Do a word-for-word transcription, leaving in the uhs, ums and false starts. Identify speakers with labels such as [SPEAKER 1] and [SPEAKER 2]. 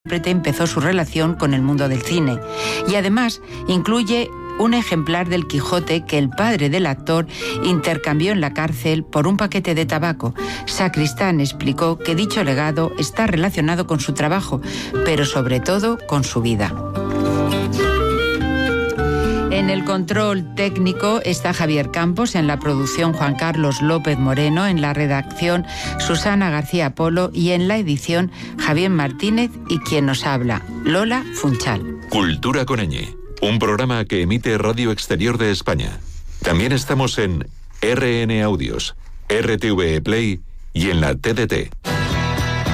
[SPEAKER 1] empezó su relación con el mundo del cine y además incluye un ejemplar del Quijote que el padre del actor intercambió en la cárcel por un paquete de tabaco. Sacristán explicó que dicho legado está relacionado con su trabajo, pero sobre todo con su vida. En el control técnico está Javier Campos, en la producción Juan Carlos López Moreno, en la redacción Susana García Polo y en la edición Javier Martínez y quien nos habla, Lola Funchal.
[SPEAKER 2] Cultura con ñ, un programa que emite Radio Exterior de España. También estamos en R N Audios, R T V E Play y en la T D T.